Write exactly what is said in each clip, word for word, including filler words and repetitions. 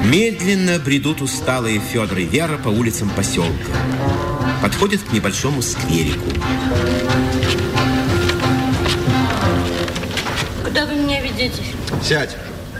Медленно бредут усталые Федор и Вера по улицам поселка. Подходят к небольшому скверику. Куда вы меня ведете? Сядь.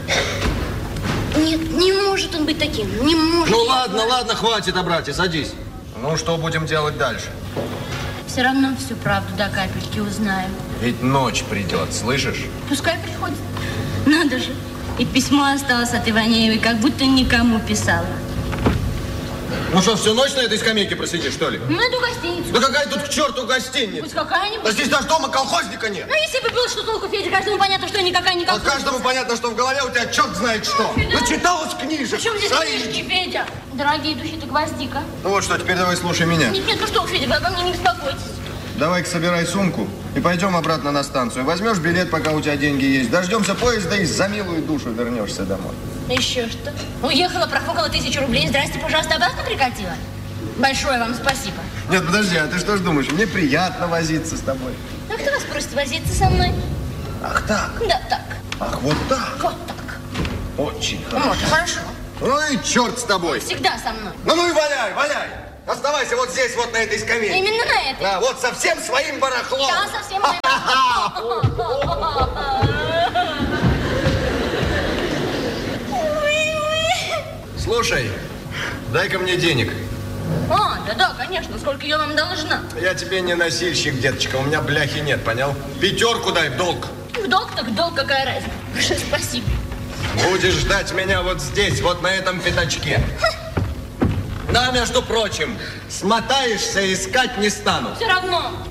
Нет, не может он быть таким. Не может. Ну ладно, ладно, хватит, а братья, садись. Ну, что будем делать дальше? Все равно всю правду до капельки узнаем. Ведь ночь придет, слышишь? Пускай приходит. Надо же. И письмо осталось от Иванеевой, как будто никому писала. Ну что, всю ночь на этой скамейке просидишь, что ли? Ну, эту гостиницу. Да какая тут к черту гостиница? Пусть какая-нибудь. Да здесь даже дома колхозника нет. Ну, если бы было что толку, Федя, каждому понятно, что никакая-никакая. А каждому понятно, что в голове у тебя черт знает что. Федя. Начиталась книжек. Причем здесь Шаи. книжки, Федя? Дорогие духи-то гвоздика. Ну вот что, теперь давай слушай меня. Нет, нет, ну что, Федя, вы обо мне не беспокойтесь. Давай-ка собирай сумку и пойдем обратно на станцию. Возьмешь билет, пока у тебя деньги есть. Дождемся поезда и за милую душу вернешься домой. Еще что? Уехала, профукала тысячу рублей. Здрасте, пожалуйста, обратно прикатила. Большое вам спасибо. Нет, подожди, а ты что ж думаешь? Мне приятно возиться с тобой. А кто вас просит возиться со мной? Ах так? Да, так. Ах, вот так? Вот так. Очень хорошо. Вот, хорошо. Ну и черт с тобой. Всегда со мной. Ну, ну и валяй, валяй. Оставайся вот здесь, вот на этой скамейке. Именно на этой. Да, вот со всем своим барахлом. Да, совсем моим. Слушай, дай-ка мне денег. А, да-да, конечно, сколько я вам должна. Я тебе не носильщик, деточка, у меня бляхи нет, понял? Пятерку дай в долг. В долг так долг, какая разница. Большое спасибо. Будешь ждать меня вот здесь, вот на этом пятачке. Да, между прочим, смотаешься, искать не стану. Все равно.